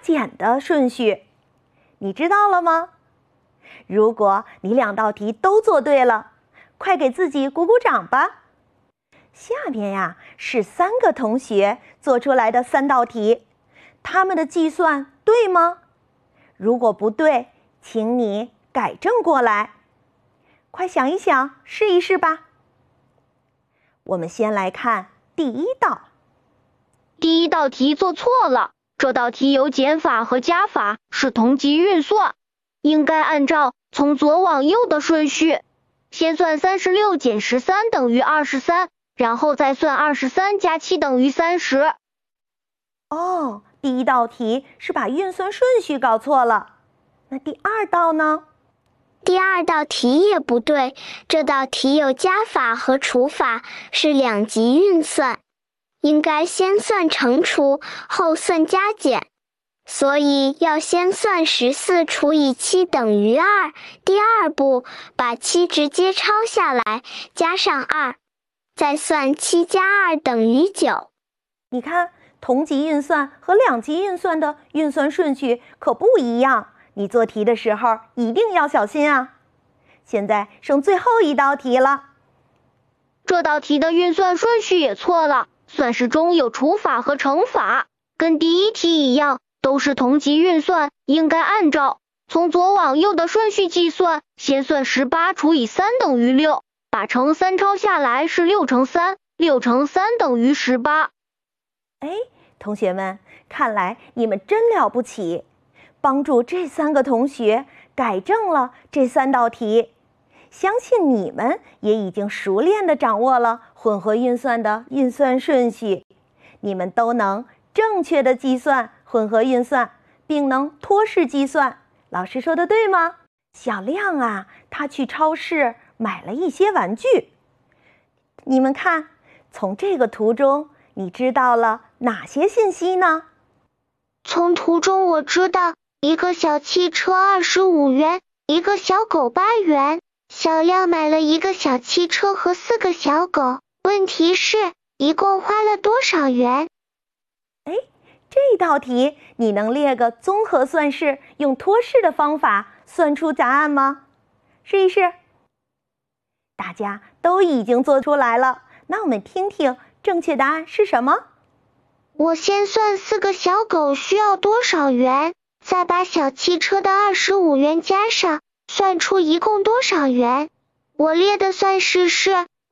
减的顺序，你知道了吗？如果你2道题都做对了，快给自己鼓鼓掌吧。下面呀，是3个同学做出来的3道题，他们的计算对吗？如果不对，请你改正过来。快想一想，试一试吧。我们先来看第1道。 第1道题做错了，这道题由减法和加法是同级运算，应该按照从左往右的顺序，先算36减13等于23，然后再算23加7等于30。 哦，第1道题是把运算顺序搞错了。那第2道呢？ 第2道题也不对，这道题有加法和除法，是2级运算，应该先算乘除，后算加减，所以要先算14除以7等于2。第2步，把7直接抄下来，加上2，再算7加2等于9。 你看，同级运算和2级运算的运算顺序可不一样，你做题的时候一定要小心啊。现在剩最后1道题了。 这道题的运算顺序也错了，算式中有除法和乘法，跟第1题一样，都是同级运算，应该按照从左往右的顺序计算，先算18除以3等于6，把乘3抄下来是6乘3，6乘3等于18。 哎，同学们，看来你们真了不起，帮助这3个同学改正了这3道题。相信你们也已经熟练地掌握了混合运算的运算顺序，你们都能正确地计算混合运算，并能托式计算。老师说的对吗？小亮啊，他去超市买了一些玩具。你们看，从这个图中，你知道了哪些信息呢？ 从图中我知道，一个小汽车25元，一个小狗8元。小亮买了一个小汽车和4个小狗，问题是，一共花了多少元？ 哎，这道题你能列个综合算式，用托式的方法算出答案吗？试一试。大家都已经做出来了，那我们听听正确答案是什么？ 我先算4个小狗需要多少元，再把小汽车的25元加上，算出一共多少元。我列的算式是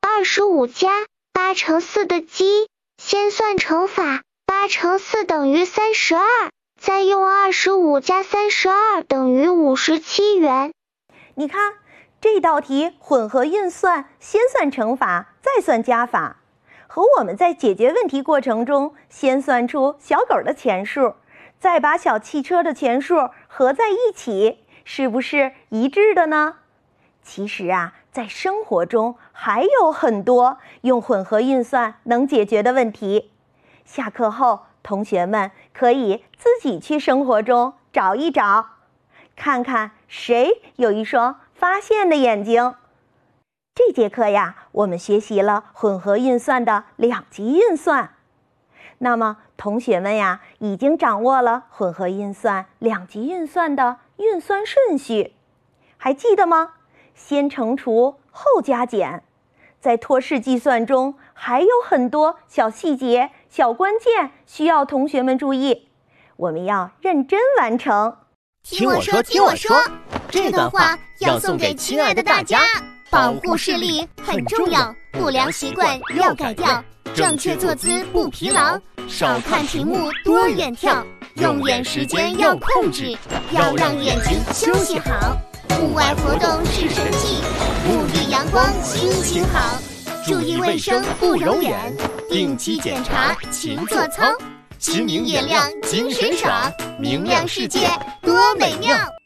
25加8乘4的积，先算乘法，8乘4等于32，再用25加32等于57元。 你看，这道题混合运算，先算乘法，再算加法，和我们在解决问题过程中先算出小狗的钱数，再把小汽车的钱数合在一起，是不是一致的呢？其实啊，在生活中还有很多用混合运算能解决的问题。下课后，同学们可以自己去生活中找一找，看看谁有一双发现的眼睛。这节课呀，我们学习了混合运算的2级运算。那么同学们呀，已经掌握了混合运算2级运算的运算顺序，还记得吗？先乘除后加减。在托式计算中还有很多小细节、小关键需要同学们注意，我们要认真完成。 听我说，听我说，这段话要送给亲爱的大家。保护视力很重要，不良习惯要改掉，正确坐姿不疲劳，少看屏幕多远眺，用眼时间要控制，要让眼睛休息好。户外活动是神器，沐浴阳光心情好，注意卫生不揉眼，定期检查勤做操，心明眼亮精神爽，明亮世界多美妙。